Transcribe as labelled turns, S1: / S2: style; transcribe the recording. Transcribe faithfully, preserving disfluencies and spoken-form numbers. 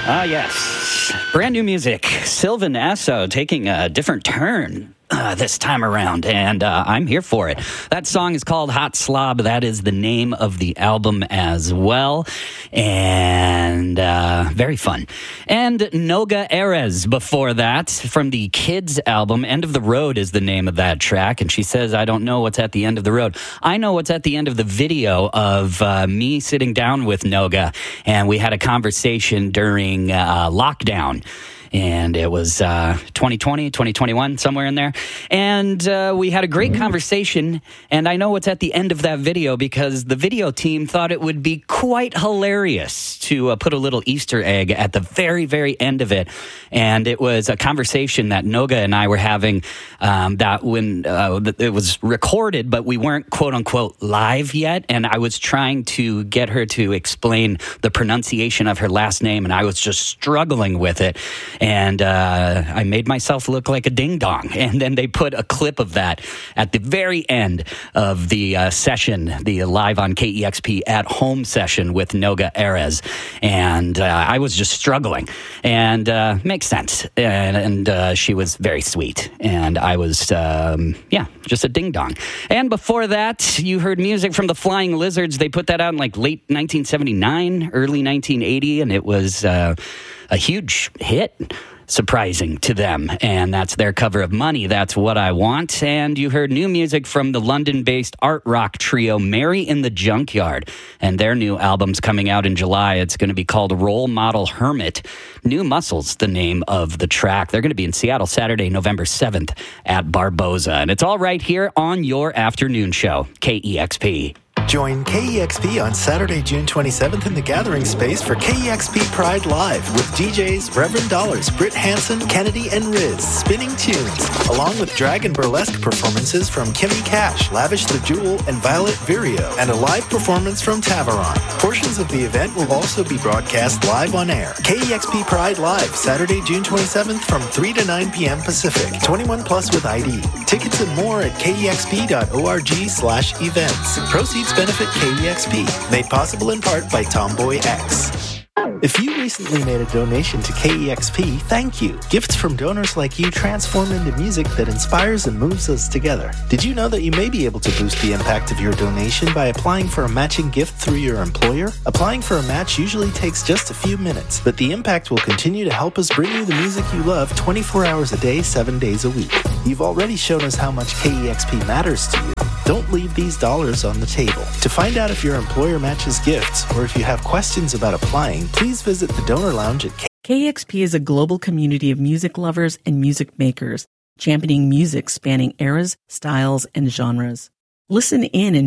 S1: Ah, yes. Brand new music. Sylvan Esso taking a different turn uh, this time around, and uh, I'm here for it. That song is called Hot Slob. That is the name of the album as well, and uh, very fun. And Noga Erez before that, from the Kids album. End of the Road is the name of that track, and she says, I don't know what's at the end of the road. I know what's at the end of the video of uh, me sitting down with Noga, and we had a conversation during uh, lockdown. And it was uh, twenty twenty, twenty twenty-one, somewhere in there. And uh, we had a great conversation. And I know it's at the end of that video because the video team thought it would be quite hilarious to uh, put a little Easter egg at the very, very end of it. And it was a conversation that Noga and I were having um, that when uh, it was recorded, but we weren't, quote unquote, live yet. And I was trying to get her to explain the pronunciation of her last name. And I was just struggling with it. And uh, I made myself look like a ding-dong. And then they put a clip of that at the very end of the uh, session, the live on K E X P at home session with Noga Erez. And uh, I was just struggling. And uh, makes sense. And, and uh, she was very sweet. And I was, um, yeah, just a ding-dong. And before that, you heard music from the Flying Lizards. They put that out in like late nineteen seventy-nine, early nineteen eighty. And it was uh, a huge hit. Surprising to them, and that's their cover of Money, That's What I Want. And you heard new music from the London-based art rock trio Mary in the Junkyard, and their new album's coming out in July. It's going to be called Role Model Hermit. New Muscles, the name of the track. They're going to be in Seattle Saturday, November seventh at Barboza, and it's all right here on your afternoon show, K E X P.
S2: Join K E X P on Saturday, June twenty-seventh in the Gathering Space for K E X P Pride Live with D Js Reverend Dollars, Britt Hansen, Kennedy, and Riz spinning tunes, along with drag and burlesque performances from Kimmy Cash, Lavish the Jewel, and Violet Virio, and a live performance from Taveron. Portions of the event will also be broadcast live on air. K E X P Pride Live, Saturday, June twenty-seventh from three to nine p.m. Pacific. twenty-one plus with I D. Tickets and more at kexp.org slash events. Proceeds benefit K E X P, made possible in part by Tomboy X. If you recently made a donation to K E X P, thank you. Gifts from donors like you transform into music that inspires and moves us together. Did you know that you may be able to boost the impact of your donation by applying for a matching gift through your employer? Applying for a match usually takes just a few minutes, but the impact will continue to help us bring you the music you love twenty-four hours a day, seven days a week. You've already shown us how much K E X P matters to you. Don't leave these dollars on the table. To find out if your employer matches gifts or if you have questions about applying, please visit the Donor Lounge at K-
S3: KEXP is a global community of music lovers and music makers, championing music spanning eras, styles, and genres. Listen in and